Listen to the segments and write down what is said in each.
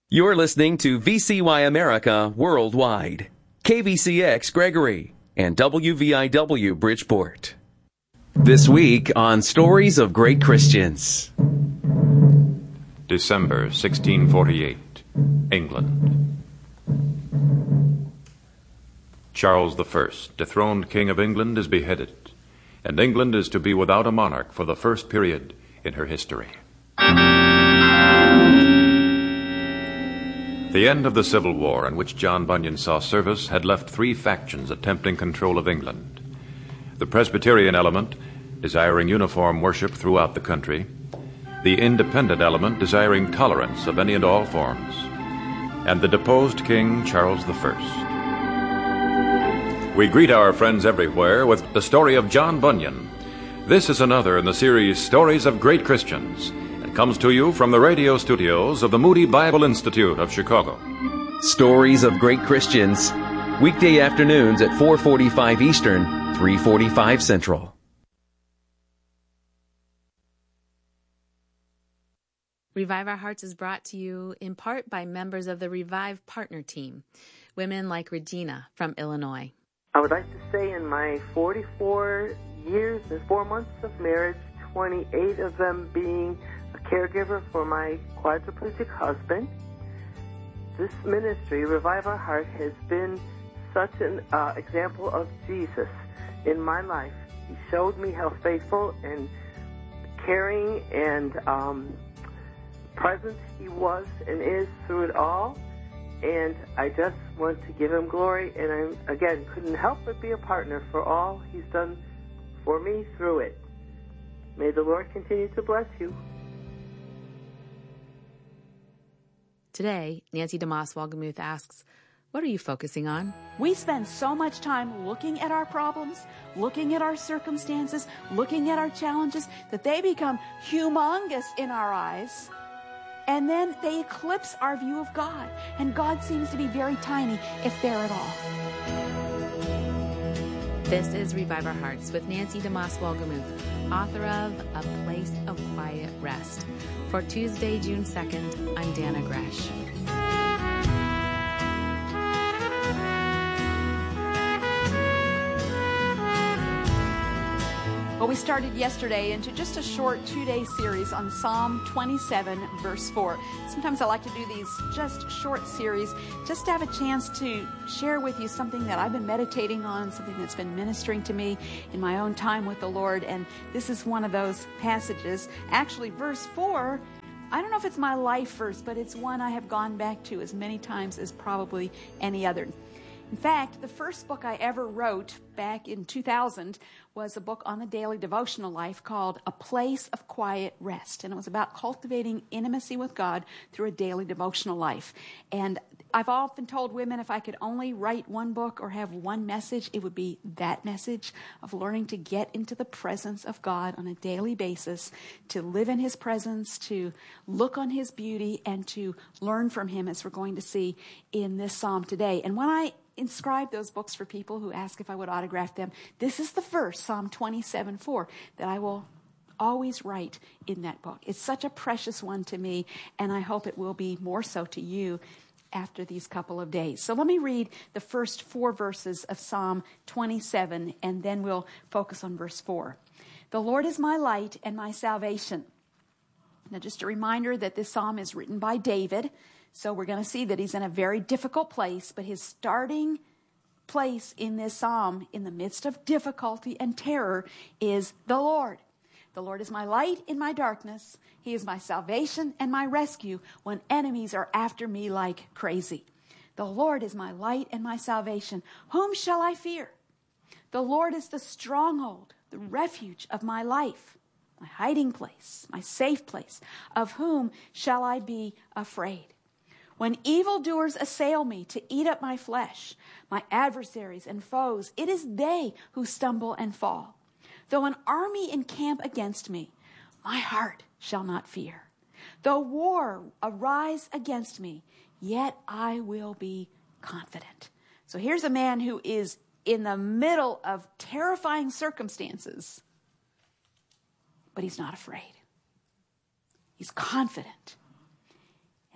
You're listening to VCY America Worldwide, KVCX Gregory, and WVIW Bridgeport. This week on Stories of Great Christians. December 1648, England. Charles I, dethroned King of England, is beheaded, and England is to be without a monarch for the first period in her history. The end of the Civil War, in which John Bunyan saw service, had left three factions attempting control of England. The Presbyterian element, desiring uniform worship throughout the country. The independent element, desiring tolerance of any and all forms. And the deposed King Charles I. We greet our friends everywhere with the story of John Bunyan. This is another in the series Stories of Great Christians. Comes to you from the radio studios of the Moody Bible Institute of Chicago. Stories of Great Christians, weekday afternoons at 4:45 Eastern, 3:45 Central. Revive Our Hearts is brought to you in part by members of the Revive Partner Team, women like Regina from Illinois. I would like to say in my 44 years and 4 months of marriage, 28 of them being caregiver for my quadriplegic husband. This ministry, Revive Our Heart, has been such an example of Jesus in my life. He showed me how faithful and caring and present he was and is through it all. And I just want to give him glory. And I, again, couldn't help but be a partner for all he's done for me through it. May the Lord continue to bless you. Today, Nancy DeMoss Walgemuth asks, what are you focusing on? We spend so much time looking at our problems, looking at our circumstances, looking at our challenges, that they become humongous in our eyes. And then they eclipse our view of God. And God seems to be very tiny, if there at all. This is Revive Our Hearts with Nancy DeMoss Walgemuth, author of A Place of Quiet Rest. For Tuesday, June 2nd, I'm Dana Gresh. Well, we started yesterday into just a short 2-day series on Psalm 27, verse 4. Sometimes I like to do these just short series just to have a chance to share with you something that I've been meditating on, something that's been ministering to me in my own time with the Lord. And this is one of those passages. Actually, verse 4, I don't know if it's my life verse, but it's one I have gone back to as many times as probably any other. In fact, the first book I ever wrote back in 2000 was a book on the daily devotional life called A Place of Quiet Rest. And it was about cultivating intimacy with God through a daily devotional life. And I've often told women if I could only write one book or have one message, it would be that message of learning to get into the presence of God on a daily basis, to live in his presence, to look on his beauty, and to learn from him, as we're going to see in this psalm today. And when I inscribe those books for people who ask if I would autograph them, this is the verse, Psalm 27:4, that I will always write in that book. It's such a precious one to me, and I hope it will be more so to you after these couple of days. So let me read the first 4 verses of Psalm 27, and then we'll focus on verse 4. The Lord is my light and my salvation. Now, just a reminder that this psalm is written by David. So we're going to see that he's in a very difficult place, but his starting place in this psalm, in the midst of difficulty and terror, is the Lord. The Lord is my light in my darkness. He is my salvation and my rescue when enemies are after me like crazy. The Lord is my light and my salvation. Whom shall I fear? The Lord is the stronghold, the refuge of my life, my hiding place, my safe place. Of whom shall I be afraid? When evildoers assail me to eat up my flesh, my adversaries and foes, it is they who stumble and fall. Though an army encamp against me, my heart shall not fear. Though war arise against me, yet I will be confident. So here's a man who is in the middle of terrifying circumstances, but he's not afraid. He's confident.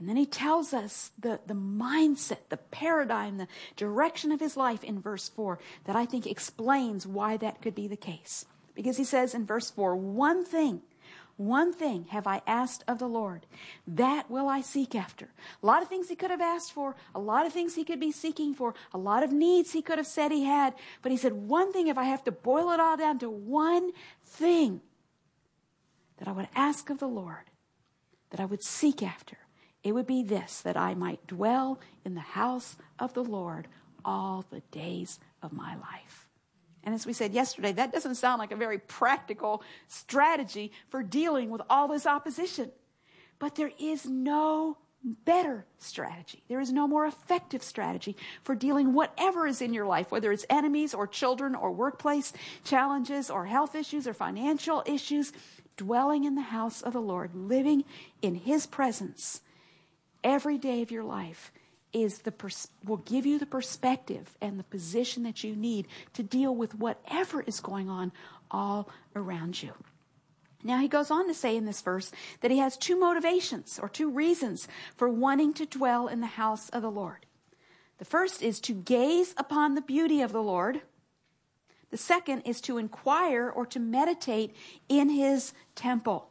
And then he tells us the mindset, the paradigm, the direction of his life in verse 4 that I think explains why that could be the case. Because he says in verse 4, one thing have I asked of the Lord, that will I seek after. A lot of things he could have asked for, a lot of things he could be seeking for, a lot of needs he could have said he had. But he said, one thing, if I have to boil it all down to one thing that I would ask of the Lord, that I would seek after, it would be this, that I might dwell in the house of the Lord all the days of my life. And as we said yesterday, that doesn't sound like a very practical strategy for dealing with all this opposition. But there is no better strategy. There is no more effective strategy for dealing whatever is in your life, whether it's enemies or children or workplace challenges or health issues or financial issues. Dwelling in the house of the Lord, living in his presence every day of your life will give you the perspective and the position that you need to deal with whatever is going on all around you. Now he goes on to say in this verse that he has two motivations or two reasons for wanting to dwell in the house of the Lord. The first is to gaze upon the beauty of the Lord. The second is to inquire or to meditate in his temple.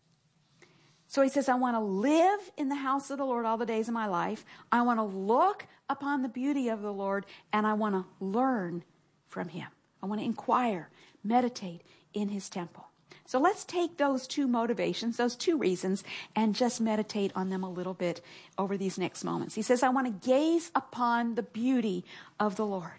So he says, I want to live in the house of the Lord all the days of my life. I want to look upon the beauty of the Lord, and I want to learn from him. I want to inquire, meditate in his temple. So let's take those two motivations, those two reasons, and just meditate on them a little bit over these next moments. He says, I want to gaze upon the beauty of the Lord.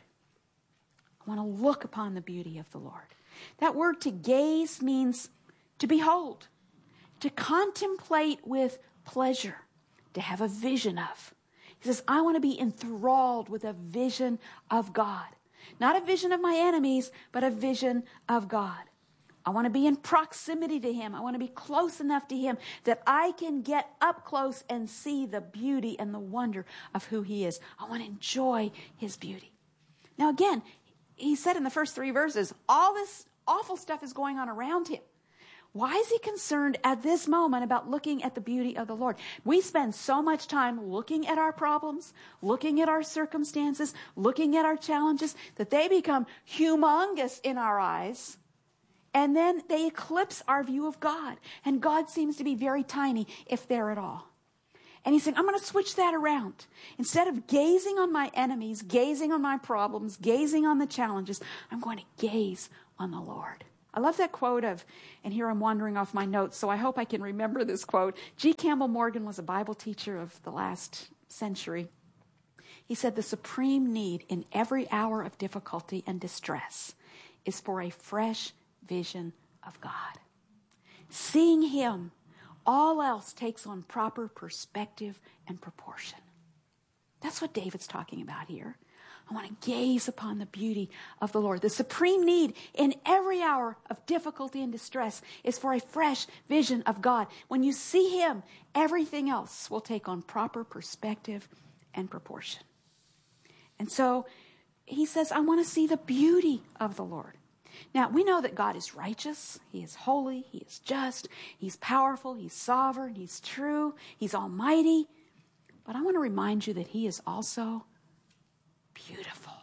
I want to look upon the beauty of the Lord. That word to gaze means to behold, to contemplate with pleasure, to have a vision of. He says, I want to be enthralled with a vision of God. Not a vision of my enemies, but a vision of God. I want to be in proximity to him. I want to be close enough to him that I can get up close and see the beauty and the wonder of who he is. I want to enjoy his beauty. Now again, he said in the first 3 verses, all this awful stuff is going on around him. Why is he concerned at this moment about looking at the beauty of the Lord? We spend so much time looking at our problems, looking at our circumstances, looking at our challenges, that they become humongous in our eyes. And then they eclipse our view of God. And God seems to be very tiny, if there at all. And he's saying, I'm going to switch that around. Instead of gazing on my enemies, gazing on my problems, gazing on the challenges, I'm going to gaze on the Lord. I love that quote of, and here I'm wandering off my notes, so I hope I can remember this quote. G. Campbell Morgan was a Bible teacher of the last century. He said, the supreme need in every hour of difficulty and distress is for a fresh vision of God. Seeing him, all else takes on proper perspective and proportion. That's what David's talking about here. I want to gaze upon the beauty of the Lord. The supreme need in every hour of difficulty and distress is for a fresh vision of God. When you see him, everything else will take on proper perspective and proportion. And so he says, I want to see the beauty of the Lord. Now, we know that God is righteous, he is holy, he is just, he's powerful, he's sovereign, he's true, he's almighty. But I want to remind you that he is also beautiful.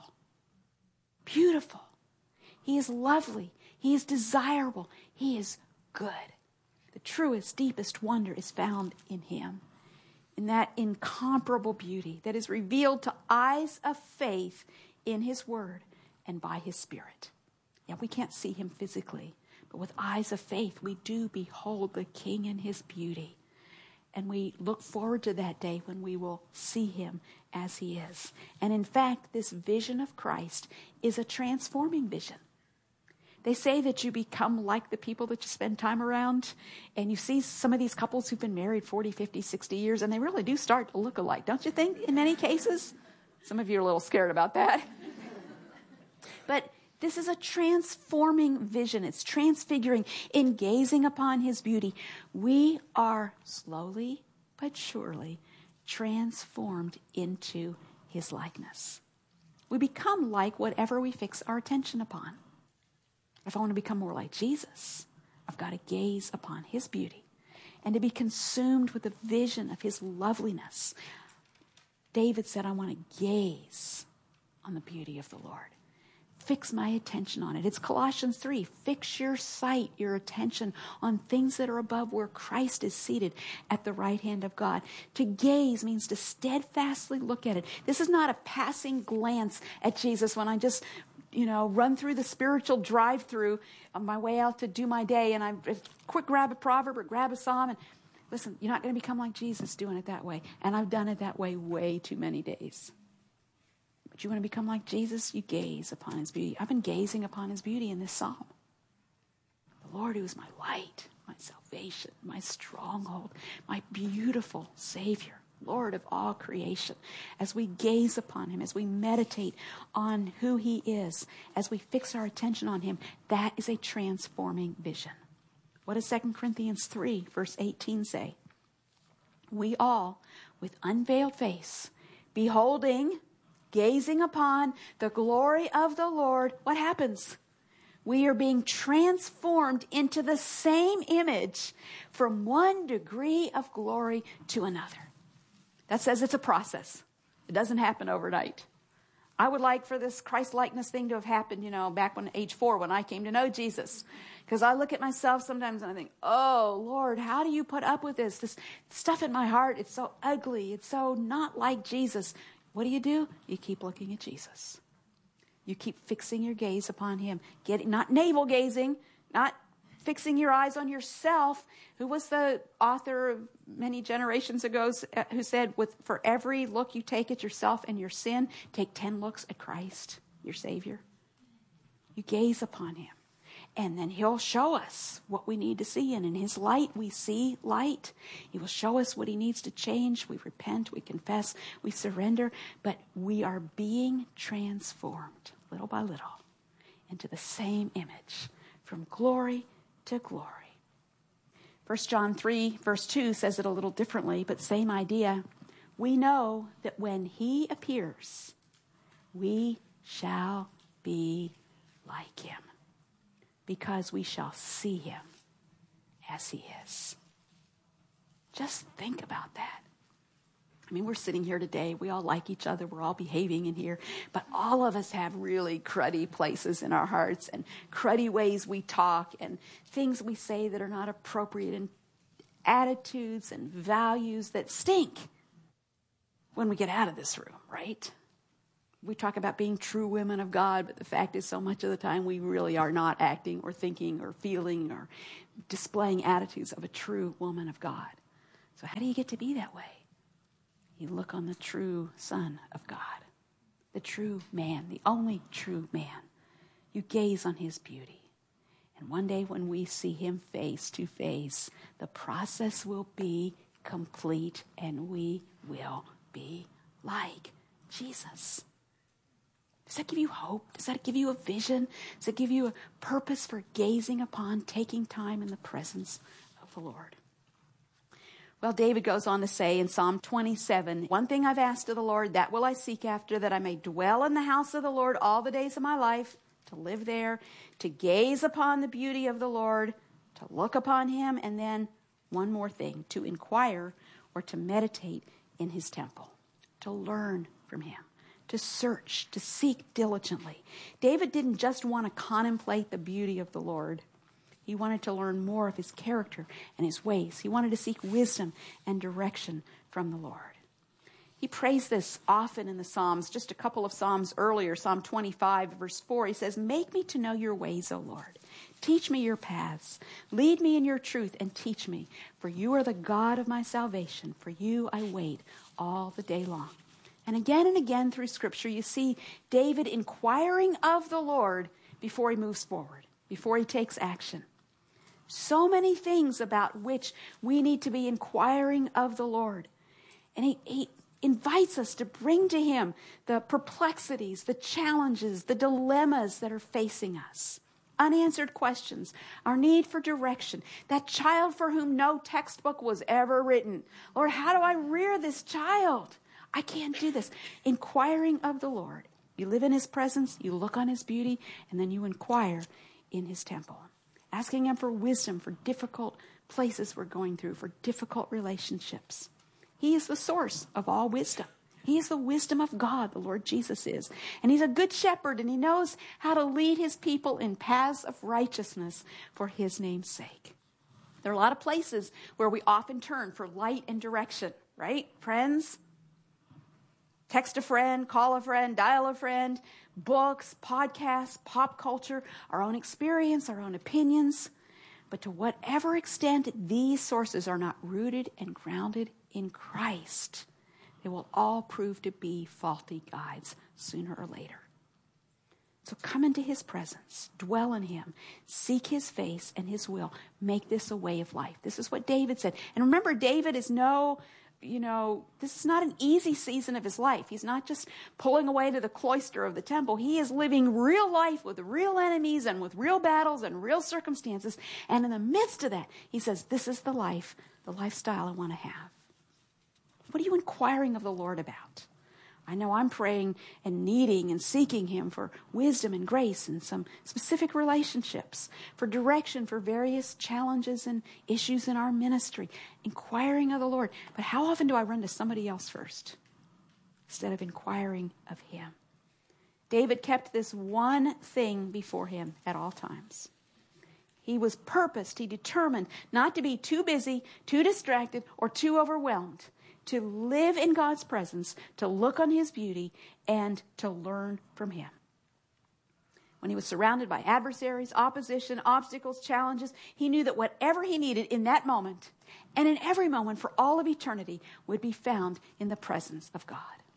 Beautiful. He is lovely. He is desirable. He is good. The truest, deepest wonder is found in him, in that incomparable beauty that is revealed to eyes of faith in his word and by his Spirit. Yeah, we can't see him physically, but with eyes of faith, we do behold the King in his beauty. And we look forward to that day when we will see him as he is. And in fact, this vision of Christ is a transforming vision. They say that you become like the people that you spend time around. And you see some of these couples who've been married 40, 50, 60 years, and they really do start to look alike, don't you think, in many cases? Some of you are a little scared about that. But this is a transforming vision. It's transfiguring. In gazing upon his beauty, we are slowly but surely transformed into his likeness. We become like whatever we fix our attention upon. If I want to become more like Jesus, I've got to gaze upon his beauty and to be consumed with the vision of his loveliness. David said, I want to gaze on the beauty of the Lord. Fix my attention on it. It's Colossians 3. Fix your sight, your attention on things that are above, where Christ is seated at the right hand of God. To gaze means to steadfastly look at it. This is not a passing glance at Jesus when I just, run through the spiritual drive-through on my way out to do my day, and I quick grab a proverb or grab a psalm. And listen, you're not going to become like Jesus doing it that way. And I've done it that way way too many days. But you want to become like Jesus? You gaze upon his beauty. I've been gazing upon his beauty in this psalm. The Lord, who is my light, my salvation, my stronghold, my beautiful Savior, Lord of all creation. As we gaze upon him, as we meditate on who he is, as we fix our attention on him, that is a transforming vision. What does 2 Corinthians 3, verse 18 say? We all, with unveiled face, beholding, gazing upon the glory of the Lord, what happens? We are being transformed into the same image from one degree of glory to another. That says it's a process. It doesn't happen overnight. I would like for this Christ-likeness thing to have happened, back when age 4, when I came to know Jesus. Because I look at myself sometimes and I think, oh, Lord, how do you put up with this? This stuff in my heart, it's so ugly. It's so not like Jesus. What do? You keep looking at Jesus. You keep fixing your gaze upon him. Not navel gazing, not fixing your eyes on yourself. Who was the author of many generations ago who said, for every look you take at yourself and your sin, take 10 looks at Christ, your Savior. You gaze upon him. And then he'll show us what we need to see. And in his light, we see light. He will show us what he needs to change. We repent, we confess, we surrender. But we are being transformed little by little into the same image, from glory to glory. 1 John 3, verse 2 says it a little differently, but same idea. We know that when he appears, we shall be like him, because we shall see him as he is. Just think about that. I mean, we're sitting here today. We all like each other. We're all behaving in here. But all of us have really cruddy places in our hearts and cruddy ways we talk and things we say that are not appropriate and attitudes and values that stink when we get out of this room, right? We talk about being true women of God, but the fact is so much of the time we really are not acting or thinking or feeling or displaying attitudes of a true woman of God. So how do you get to be that way? You look on the true Son of God, the true man, the only true man. You gaze on his beauty. And one day when we see him face to face, the process will be complete and we will be like Jesus. Does that give you hope? Does that give you a vision? Does it give you a purpose for gazing upon, taking time in the presence of the Lord? Well, David goes on to say in Psalm 27, one thing I've asked of the Lord, that will I seek after, that I may dwell in the house of the Lord all the days of my life, to live there, to gaze upon the beauty of the Lord, to look upon him, and then one more thing, to inquire or to meditate in his temple, to learn from him, to search, to seek diligently. David didn't just want to contemplate the beauty of the Lord. He wanted to learn more of his character and his ways. He wanted to seek wisdom and direction from the Lord. He prays this often in the Psalms. Just a couple of Psalms earlier, Psalm 25, verse 4, he says, make me to know your ways, O Lord. Teach me your paths. Lead me in your truth and teach me. For you are the God of my salvation. For you I wait all the day long. And again through Scripture, you see David inquiring of the Lord before he moves forward, before he takes action. So many things about which we need to be inquiring of the Lord. And he invites us to bring to him the perplexities, the challenges, the dilemmas that are facing us. Unanswered questions, our need for direction, that child for whom no textbook was ever written. Lord, how do I rear this child? I can't do this. Inquiring of the Lord. You live in his presence, you look on his beauty, and then you inquire in his temple. Asking him for wisdom for difficult places we're going through, for difficult relationships. He is the source of all wisdom. He is the wisdom of God, the Lord Jesus is. And he's a good shepherd, and he knows how to lead his people in paths of righteousness for his name's sake. There are a lot of places where we often turn for light and direction, right? Friends, text a friend, call a friend, dial a friend, books, podcasts, pop culture, our own experience, our own opinions. But to whatever extent these sources are not rooted and grounded in Christ, they will all prove to be faulty guides sooner or later. So come into his presence, dwell in him, seek his face and his will, make this a way of life. This is what David said. And remember, David is this is not an easy season of his life. He's not just pulling away to the cloister of the temple. He is living real life with real enemies and with real battles and real circumstances. And in the midst of that, he says, this is the lifestyle I want to have. What are you inquiring of the Lord about? I know I'm praying and needing and seeking him for wisdom and grace in some specific relationships, for direction for various challenges and issues in our ministry, inquiring of the Lord. But how often do I run to somebody else first instead of inquiring of him? David kept this one thing before him at all times. He was purposed, he determined not to be too busy, too distracted, or too overwhelmed, to live in God's presence, to look on his beauty, and to learn from him. When he was surrounded by adversaries, opposition, obstacles, challenges, he knew that whatever he needed in that moment, and in every moment for all of eternity, would be found in the presence of God.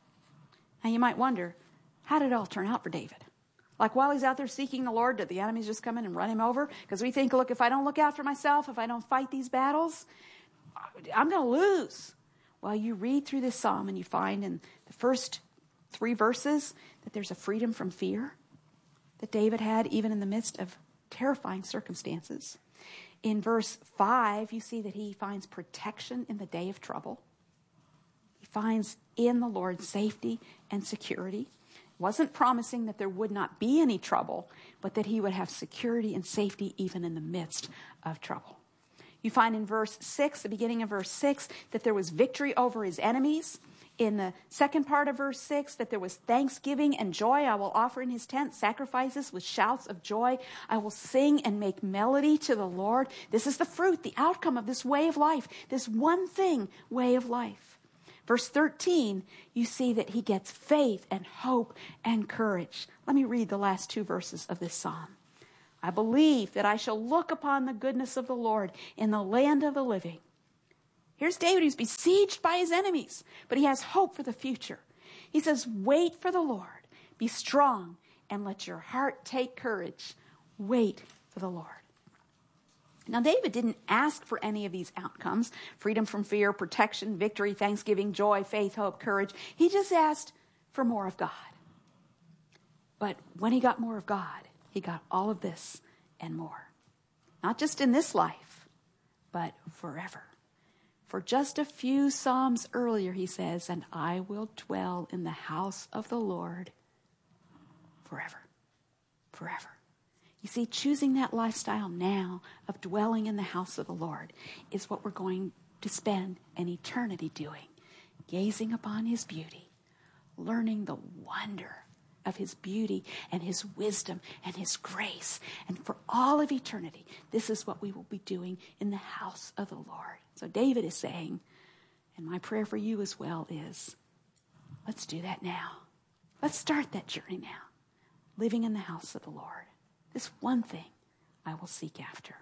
Now you might wonder, how did it all turn out for David? Like while he's out there seeking the Lord, did the enemies just come in and run him over? Because we think, look, if I don't look out for myself, if I don't fight these battles, I'm going to lose. Well, you read through this psalm and you find in the first 3 verses that there's a freedom from fear that David had even in the midst of terrifying circumstances. In verse 5, you see that he finds protection in the day of trouble. He finds in the Lord safety and security. It wasn't promising that there would not be any trouble, but that he would have security and safety even in the midst of trouble. You find in verse 6, the beginning of verse 6, that there was victory over his enemies. In the second part of verse 6, that there was thanksgiving and joy. I will offer in his tent sacrifices with shouts of joy. I will sing and make melody to the Lord. This is the fruit, the outcome of this way of life, this one thing way of life. Verse 13, you see that he gets faith and hope and courage. Let me read the last 2 verses of this psalm. I believe that I shall look upon the goodness of the Lord in the land of the living. Here's David who's besieged by his enemies, but he has hope for the future. He says, wait for the Lord, be strong, and let your heart take courage. Wait for the Lord. Now, David didn't ask for any of these outcomes, freedom from fear, protection, victory, thanksgiving, joy, faith, hope, courage. He just asked for more of God. But when he got more of God, he got all of this and more. Not just in this life, but forever. For just a few Psalms earlier, he says, and I will dwell in the house of the Lord forever. Forever. You see, choosing that lifestyle now of dwelling in the house of the Lord is what we're going to spend an eternity doing. Gazing upon his beauty, learning the wonder of his beauty and his wisdom and his grace. And for all of eternity, this is what we will be doing in the house of the Lord. So David is saying, and my prayer for you as well is, let's do that now. Let's start that journey now. Living in the house of the Lord. This one thing I will seek after.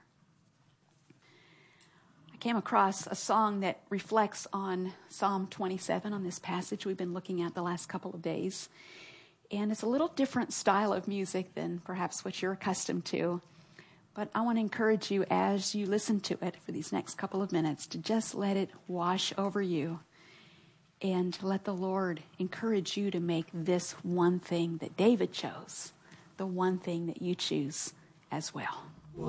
I came across a song that reflects on Psalm 27, on this passage we've been looking at the last couple of days. And it's a little different style of music than perhaps what you're accustomed to. But I want to encourage you as you listen to it for these next couple of minutes to just let it wash over you and to let the Lord encourage you to make this one thing that David chose, the one thing that you choose as well.